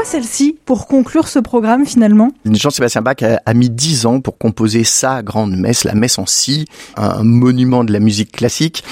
Pourquoi celle-ci pour conclure ce programme finalement ? Jean-Sébastien Bach a mis 10 ans pour composer sa grande messe, la messe en si, un monument de la musique classique.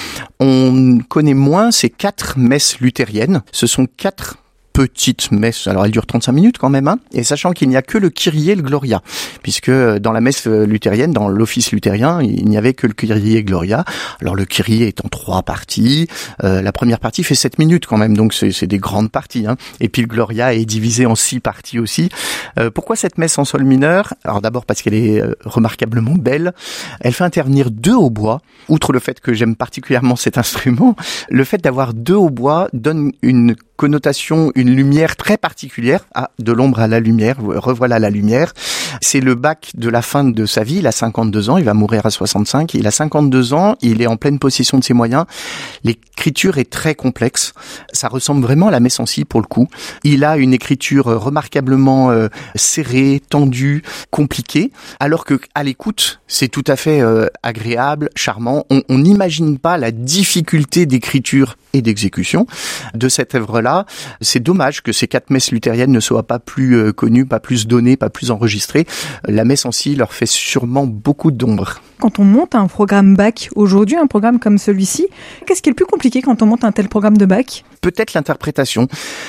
On connaît moins ces 4 messes luthériennes. Ce sont 4 petite messe, alors elle dure 35 minutes quand même, et sachant qu'il n'y a que le Kyrie et le Gloria, puisque dans la messe luthérienne, dans l'office luthérien, il n'y avait que le Kyrie et Gloria. Alors le Kyrie est en 3 parties, la première partie fait 7 minutes quand même, donc c'est des grandes parties, et puis le Gloria est divisé en 6 parties aussi. Pourquoi cette messe en sol mineur ? Alors d'abord parce qu'elle est remarquablement belle, elle fait intervenir 2 hautbois, outre le fait que j'aime particulièrement cet instrument, le fait d'avoir 2 hautbois donne une connotation, une lumière très particulière. Ah, de l'ombre à la lumière, revoilà la lumière. C'est le Bach de la fin de sa vie, il a 52 ans, il va mourir à 65, il a 52 ans, il est en pleine possession de ses moyens. L'écriture est très complexe, ça ressemble vraiment à la messe en si pour le coup. Il a une écriture remarquablement serrée, tendue, compliquée, alors que à l'écoute, c'est tout à fait agréable, charmant. On n'imagine pas la difficulté d'écriture et d'exécution de cette œuvre-là. C'est dommage que ces 4 messes luthériennes ne soient pas plus connues, pas plus données, pas plus enregistrées. La messe en si leur fait sûrement beaucoup d'ombre. Quand on monte un programme Bach aujourd'hui, un programme comme celui-ci, qu'est-ce qui est le plus compliqué quand on monte un tel programme de Bach ? Peut-être l'interprétation.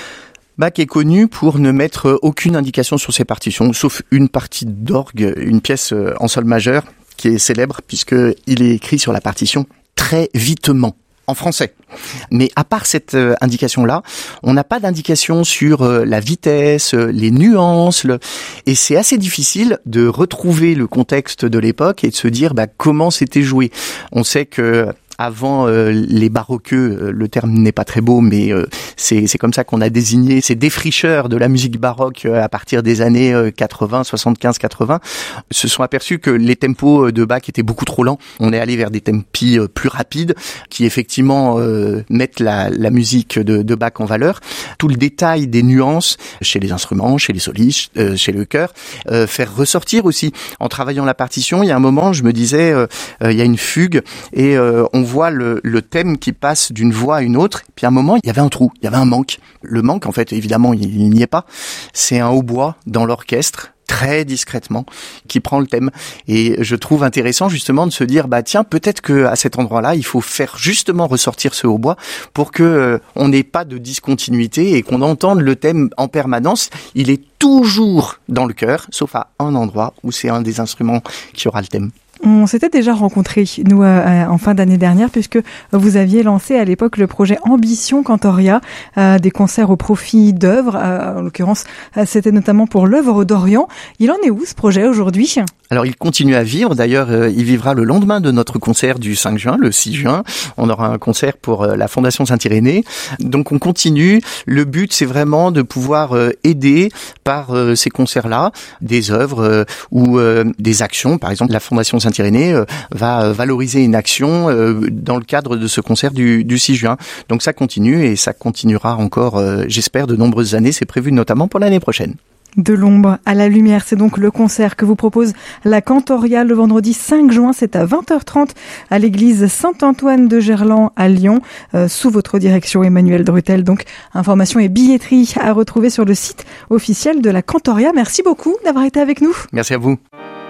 Bach est connu pour ne mettre aucune indication sur ses partitions, sauf une partie d'orgue, une pièce en sol majeur, qui est célèbre puisqu'il est écrit sur la partition très vitement. En français. Mais à part cette indication-là, on n'a pas d'indication sur la vitesse, les nuances, et c'est assez difficile de retrouver le contexte de l'époque et de se dire comment c'était joué. On sait que avant les baroqueux, le terme n'est pas très beau, mais c'est comme ça qu'on a désigné ces défricheurs de la musique baroque à partir des années 80, 75, 80, se sont aperçus que les tempos de Bach étaient beaucoup trop lents. On est allé vers des tempi plus rapides qui effectivement mettent la musique de Bach en valeur. Tout le détail des nuances chez les instruments, chez les solistes, chez le chœur, faire ressortir aussi. En travaillant la partition, il y a un moment, je me disais, il y a une fugue et on voit le thème qui passe d'une voix à une autre, puis à un moment, il y avait un trou, il y avait un manque. Le manque, en fait, évidemment, il n'y est pas. C'est un hautbois dans l'orchestre, très discrètement, qui prend le thème. Et je trouve intéressant, justement, de se dire, tiens, peut-être que à cet endroit-là, il faut faire justement ressortir ce hautbois pour que on n'ait pas de discontinuité et qu'on entende le thème en permanence. Il est toujours dans le chœur, sauf à un endroit où c'est un des instruments qui aura le thème. On s'était déjà rencontrés, nous, en fin d'année dernière, puisque vous aviez lancé à l'époque le projet Ambition Cantoria, des concerts au profit d'œuvres. En l'occurrence, c'était notamment pour l'œuvre d'Orient. Il en est où ce projet aujourd'hui ? Alors il continue à vivre, d'ailleurs il vivra le lendemain de notre concert du 5 juin, le 6 juin. On aura un concert pour la Fondation Saint-Irénée. Donc on continue. Le but c'est vraiment de pouvoir aider par ces concerts-là des œuvres ou des actions. Par exemple, la Fondation Saint-Irénée va valoriser une action dans le cadre de ce concert du 6 juin. Donc ça continue et ça continuera encore, j'espère, de nombreuses années. C'est prévu notamment pour l'année prochaine. De l'ombre à la lumière, c'est donc le concert que vous propose la Cantoria le vendredi 5 juin. C'est à 20h30 à l'église Saint-Antoine de Gerland à Lyon, sous votre direction Emmanuel Drutel. Donc, information et billetterie à retrouver sur le site officiel de la Cantoria. Merci beaucoup d'avoir été avec nous. Merci à vous.